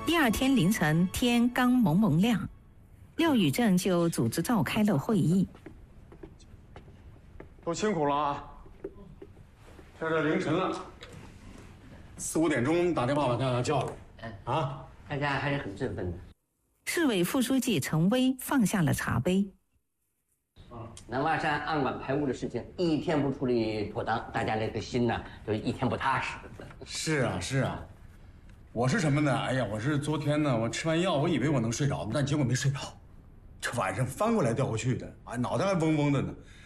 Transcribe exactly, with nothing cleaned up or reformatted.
第二天凌晨，天刚蒙蒙亮，廖宇正就组织召开了会议。 都辛苦了啊！这这凌晨了，四五点钟打电话把大家叫了，啊， 大家还是很振奋的。 市委副书记陈威放下了茶杯。 南洼山暗管排污的事情一天不处理妥当，大家那个心呢就一天不踏实。 是啊是啊，我是什么呢？哎呀，我是昨天呢，我吃完药，我以为我能睡着，但结果没睡着，这晚上翻过来调过去的，啊，脑袋还嗡嗡的呢。